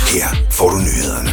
Her får du nyhederne.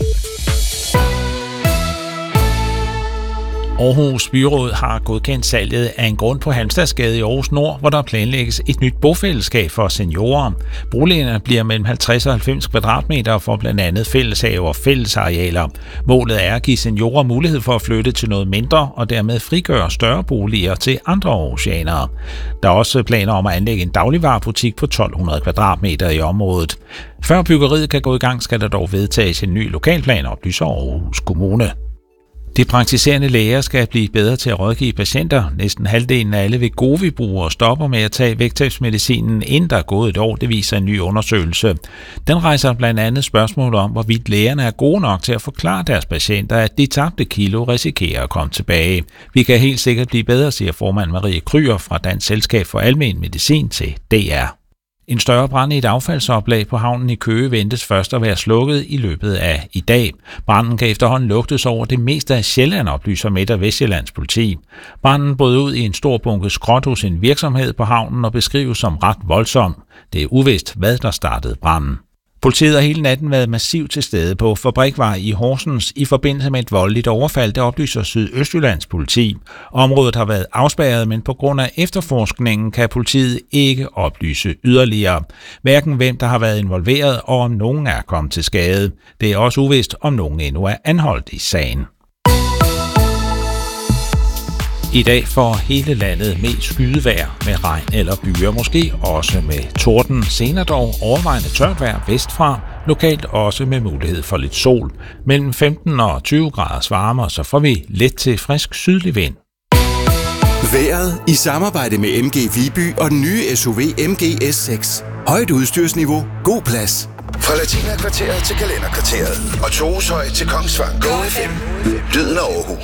Aarhus Byråd har godkendt salget af en grund på Halmstadsgade i Aarhus Nord, hvor der planlægges et nyt bofællesskab for seniorer. Boligerne bliver mellem 50 og 90 kvadratmeter for blandt andet fælleshave og fællesarealer. Målet er at give seniorer mulighed for at flytte til noget mindre og dermed frigøre større boliger til andre aarhusianere. Der er også planer om at anlægge en dagligvarebutik på 1200 kvadratmeter i området. Før byggeriet kan gå i gang, skal der dog vedtages en ny lokalplan, oplyser Aarhus Kommune. De praktiserende læger skal blive bedre til at rådgive patienter. Næsten halvdelen af alle Wegovy-brugere stopper med at tage vægttabsmedicinen, inden der er gået et år, det viser en ny undersøgelse. Den rejser blandt andet spørgsmål om, hvorvidt lægerne er gode nok til at forklare deres patienter, at de tabte kilo risikerer at komme tilbage. Vi kan helt sikkert blive bedre, siger formand Marie Kryer fra Dansk Selskab for Almen Medicin til DR. En større brand i et affaldsoplag på havnen i Køge ventes først at være slukket i løbet af i dag. Branden kan efterhånden lugtes over det meste af Sjælland, oplyser Midt- og Vestjyllands politi. Branden brød ud i en stor bunke skrot hos en virksomhed på havnen og beskrives som ret voldsom. Det er uvist, hvad der startede branden. Politiet har hele natten været massivt til stede på Fabrikvej i Horsens i forbindelse med et voldeligt overfald, der oplyser Sydøstjyllands politi. Området har været afspærret, men på grund af efterforskningen kan politiet ikke oplyse yderligere. Hverken hvem der har været involveret og om nogen er kommet til skade. Det er også uvist, om nogen endnu er anholdt i sagen. I dag får hele landet mest skydevejr med regn eller byer, måske også med torden. Senere dog overvejende tørt vejr vestfra, lokalt også med mulighed for lidt sol. Mellem 15 og 20 graders varme, så får vi let til frisk sydlig vind. Vejret i samarbejde med MG Viby og den nye SUV MG S6. Højt udstyrsniveau, god plads. Fra Latina-kvarteret til Kalenderkvarteret. Og Toheshøj til Kongsvang. Go FM. Lyden af Aarhus.